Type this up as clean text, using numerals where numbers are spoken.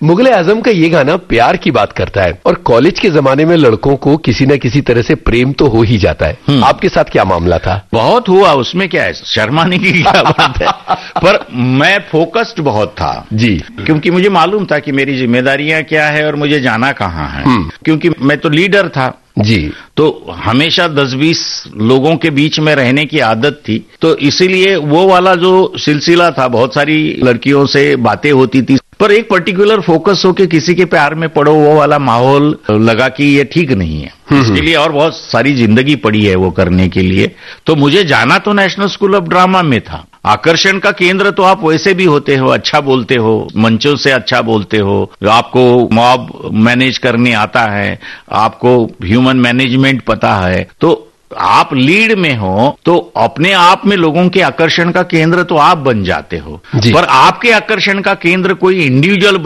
मुगले आजम का ये गाना प्यार की बात करता है और कॉलेज के जमाने में लड़कों को किसी न किसी तरह से प्रेम तो हो ही जाता है। आपके साथ क्या मामला था? बहुत हुआ, उसमें क्या है, शर्माने की क्या बात है। पर मैं फोकस्ड बहुत था जी, क्योंकि मुझे मालूम था कि मेरी जिम्मेदारियां क्या है और मुझे जाना कहाँ है। क्योंकि मैं तो लीडर था जी, तो हमेशा 10-20 लोगों के बीच में रहने की आदत थी, तो इसीलिए वो वाला जो सिलसिला था, बहुत सारी लड़कियों से बातें होती थी, पर एक पर्टिकुलर फोकस होके किसी के प्यार में पड़ो, वो वाला माहौल लगा कि ये ठीक नहीं है। इसके लिए और बहुत सारी जिंदगी पड़ी है वो करने के लिए। तो मुझे जाना तो नेशनल स्कूल ऑफ ड्रामा में था। आकर्षण का केंद्र तो आप वैसे भी होते हो, अच्छा बोलते हो, मंचों से अच्छा बोलते हो, आपको मॉब मैनेज करने आता है, आपको ह्यूमन मैनेजमेंट पता है, तो आप लीड में हो तो अपने आप में लोगों के आकर्षण का केंद्र तो आप बन जाते हो। पर आपके आकर्षण का केंद्र कोई इंडिविजुअल